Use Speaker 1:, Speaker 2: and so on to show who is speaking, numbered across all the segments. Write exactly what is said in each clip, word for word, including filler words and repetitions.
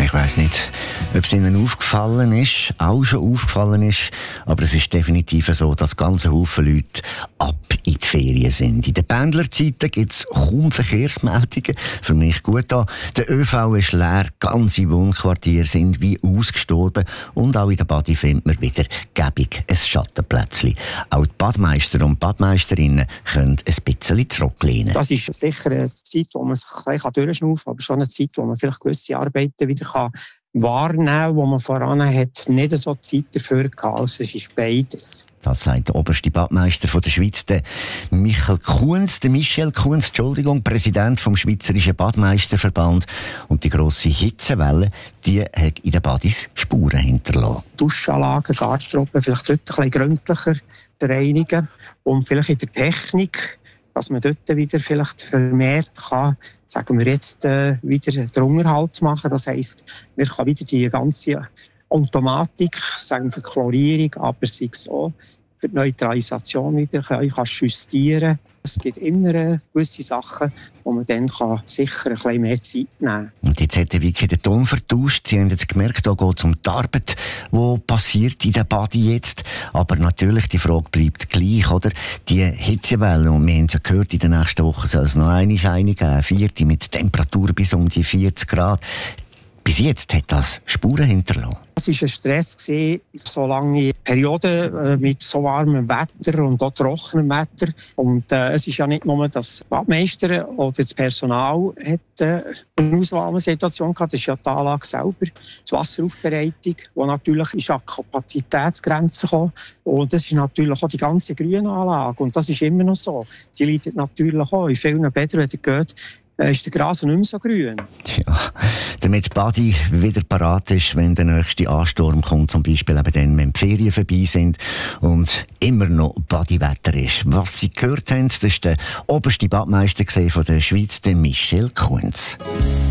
Speaker 1: Ich weiss nicht, ob es Ihnen aufgefallen ist, auch schon aufgefallen ist, aber es ist definitiv so, dass ganze Haufen Leute ab in die Ferien sind. In den Pendlerzeiten gibt es kaum Verkehrsmeldungen. Für mich gut an. Der ÖV ist leer, ganze Wohnquartiere sind wie ausgestorben und auch in der Badi findet man wieder gäbig ein Schattenplätzchen. Auch die Badmeister und Badmeisterinnen können ein bisschen zurücklehnen.
Speaker 2: Das ist sicher eine Zeit, wo man sich ein bisschen durchschnaufen kann, aber schon eine Zeit, wo man vielleicht gewisse Arbeiten wieder kann wahrnehmen, wo man voran hat, nicht so Zeit dafür gehabt. Also es ist beides.
Speaker 1: Das sagt der oberste Badmeister von der Schweiz, der Michael Kunz, der Michel Kunz, Entschuldigung, Präsident vom Schweizerischen Badmeisterverband. Und die grosse Hitzewelle, die hat in den Badis Spuren hinterlassen.
Speaker 2: Duschanlagen, Garderoben, vielleicht dort ein bisschen gründlicher reinigen und vielleicht in der Technik, dass man dort wieder vielleicht vermehrt kann, sagen wir jetzt, äh, wieder den Unterhalt machen. Das heisst, wir können wieder die ganze Automatik, sagen wir Chlorierung, aber sei es auch für die Neutralisation wieder kann, kann justieren. Es gibt immer gewisse Sachen, wo man dann kann sicher ein bisschen mehr Zeit nehmen kann.
Speaker 1: Und jetzt hat der Vicky den Ton vertauscht. Sie haben jetzt gemerkt, da geht es um die Arbeit, die passiert in der Badi jetzt. Aber natürlich, die Frage bleibt gleich, oder? Die Hitzewelle, und wir haben es ja gehört, in der nächsten Woche soll es noch eine Scheine geben, vierte mit Temperatur bis um die vierzig Grad. Bis jetzt hat das Spuren hinterlassen.
Speaker 2: Es war ein Stress, so lange Perioden mit so warmem Wetter und auch trockenem Wetter. Und äh, es ist ja nicht nur, dass Badmeister oder das Personal hat, äh, eine Ausnahmesituation gehabt. Das ist ja die Anlage selber, die Wasseraufbereitung, die natürlich ist an Kapazitätsgrenzen gekommen. Und das ist natürlich auch die ganze Grünanlage. Und das ist immer noch so. Die leidet natürlich auch. In vielen Bädern, wenn ihr geht, ist der Gras nicht mehr so grün.
Speaker 1: Ja, damit die Badi wieder parat ist, wenn der nächste Ansturm kommt, zum Beispiel eben dann, wenn die Ferien vorbei sind und immer noch Badi-Wetter ist. Was Sie gehört haben, das ist der oberste Badmeister von der Schweiz, der Michel Kunz.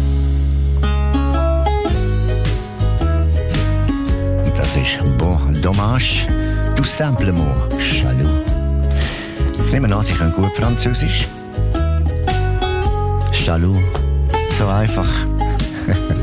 Speaker 1: Das ist «Bon dommage, tout simplement jaloux». Ich nehme an, Sie können gut Französisch. Jaloux. So einfach.